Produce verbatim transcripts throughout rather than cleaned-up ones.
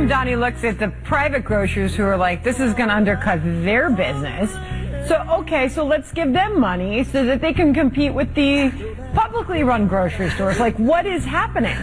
time Donnie looks at the private grocers who are like, this is going to undercut their business. So, okay, so let's give them money so that they can compete with the publicly run grocery stores. Like, what is happening?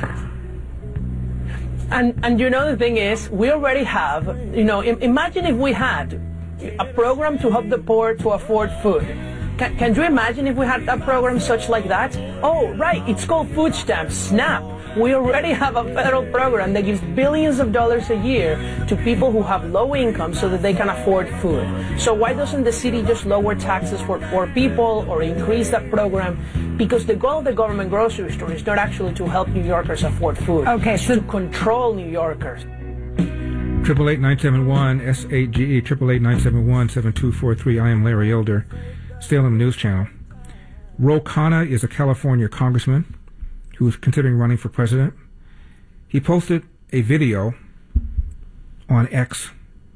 And, and you know, the thing is, we already have, you know, imagine if we had a program to help the poor to afford food. Can, can you imagine if we had a program such like that? Oh, right, it's called food stamps, SNAP. We already have a federal program that gives billions of dollars a year to people who have low income so that they can afford food. So why doesn't the city just lower taxes for poor people or increase that program? Because the goal of the government grocery store is not actually to help New Yorkers afford food. Okay, it's so to control New Yorkers. Triple eight nine seven one S eight G E triple eight nine seven one seven two four three. I am Larry Elder, Salem News Channel. Ro Khanna is a California congressman who is considering running for president. He posted a video on X.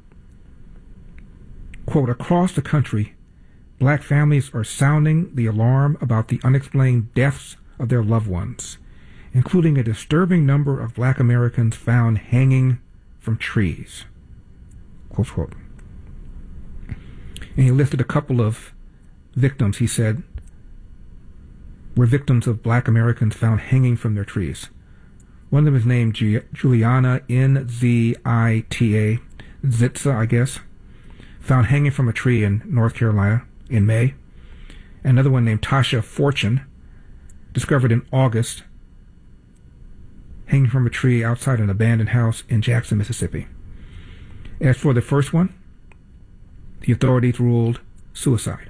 Quote, across the country, black families are sounding the alarm about the unexplained deaths of their loved ones, including a disturbing number of black Americans found hanging from trees. Close quote. And he listed a couple of victims, he said, were victims of black Americans found hanging from their trees. One of them is named G- Juliana N Z I T A, Zitza, I guess, found hanging from a tree in North Carolina in May. Another one named Tasha Fortune, discovered in August, hanging from a tree outside an abandoned house in Jackson, Mississippi. As for the first one, the authorities ruled suicide.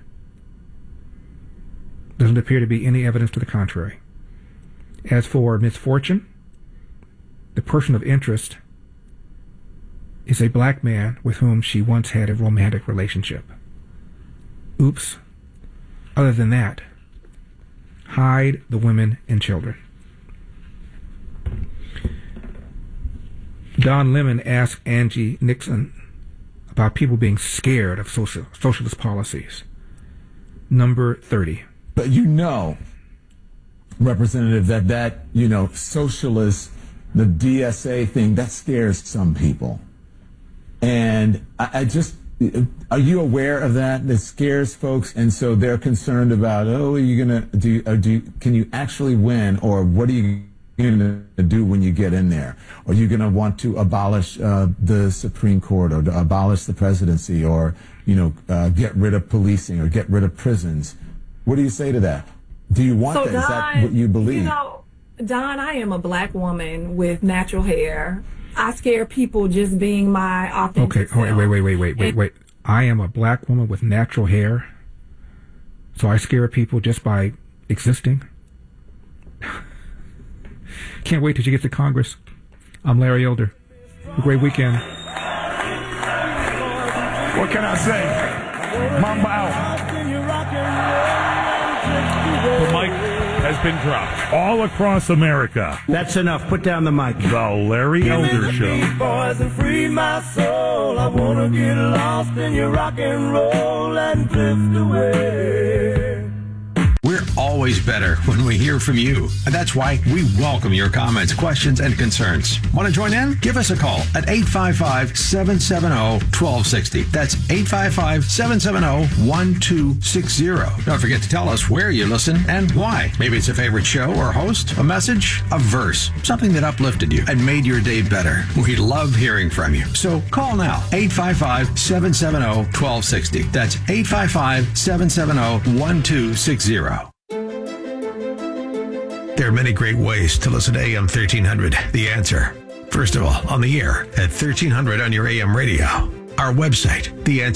Doesn't appear to be any evidence to the contrary. As for Miss Fortune, the person of interest is a black man with whom she once had a romantic relationship. Oops. Other than that, hide the women and children. Don Lemon asked Angie Nixon about people being scared of social, socialist policies. Number thirty. But you know, Representative, that that, you know, socialist, the D S A thing, that scares some people. And I, I just, are you aware of that? That scares folks, and so they're concerned about, oh, are you going to, do, or do you, can you actually win, or what are you going to do when you get in there? Are you going to want to abolish uh, the Supreme Court, or to abolish the presidency, or, you know, uh, get rid of policing, or get rid of prisons? What do you say to that? Do you want so that? Don, Is that what you believe? You know, Don, I am a black woman with natural hair. I scare people just being my authentic Okay, wait, wait, wait, wait, wait, wait, wait. I am a black woman with natural hair, so I scare people just by existing? Can't wait till you get to Congress. I'm Larry Elder. Have a great weekend. What can I say? Mamba out. The mic has been dropped all across America. That's enough. Put down the mic. The Larry Elder Show. Boys and free my soul. I wanna get lost in your rock and roll and drift away. We're always better when we hear from you. And that's why we welcome your comments, questions, and concerns. Want to join in? Give us a call at eight five five, seven seven zero, one two six zero. That's eight five five, seven seven zero, one two six zero. Don't forget to tell us where you listen and why. Maybe it's a favorite show or host, a message, a verse, something that uplifted you and made your day better. We love hearing from you. So call now, eight five five, seven seven zero, one two six zero. That's eight five five, seven seven zero, one two six zero. There are many great ways to listen to A M thirteen hundred. The Answer. First of all, on the air at thirteen hundred on your A M radio. Our website, the answer